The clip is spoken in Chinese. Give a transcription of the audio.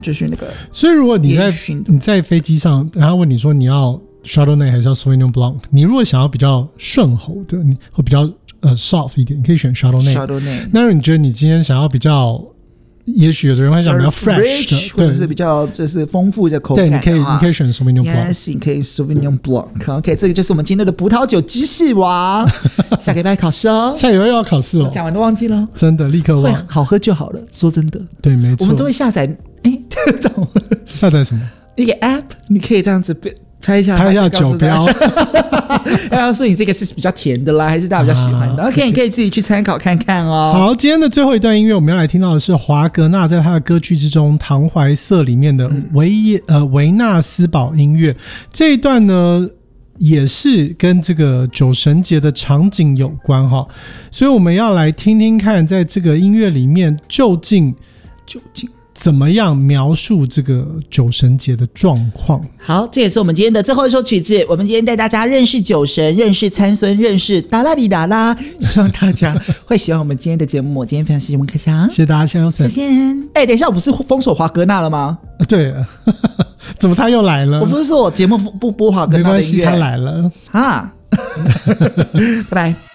就是那个。 所以如果你在飞机上，然后问你说你要 Chardonnay 还是要 Sauvignon Blanc， 你如果想要比较顺喉的，你会比较soft 一点，你可以选 Chardonnay。那如果你觉得你今天想要比较，也许有的人会想比较 fresh 的， 或者是比较就是丰富的口感， 对，你可以选 Sauvignon Blanc。 Yes， 你可以 Sauvignon Blanc。OK， 这个就是我们今天的葡萄酒知识王。下个礼拜考试哦， 下个礼拜又要考试了， 讲完都忘记了， 真的立刻忘。 会好喝就好了，说真的。 对，没错。 我们都会下载， 下载什么？ 一个 App， 你可以这样子拍一下酒标，要说你这个是比较甜的啦，还是大家比较喜欢的？OK， 你可以自己去参考看看哦。 好，今天的最后一段音乐，我们要来听到的是华格纳在他的歌剧之中《唐怀瑟》里面的维纳斯堡音乐。这一段呢，也是跟这个酒神节的场景有关哈，所以我们要来听听看，在这个音乐里面究竟怎么样描述这个酒神节的状况。 好，这也是我们今天的最后一首曲子。我们今天带大家认识酒神，认识参孙，认识达拉里达拉，希望大家会喜欢我们今天的节目。我今天非常谢谢文克翔， 谢谢大家，再见。等一下，我不是封锁华格纳了吗？ 对，怎么他又来了？ 我不是说我节目不播华格纳的音乐， 没关系，他来了啊。拜拜。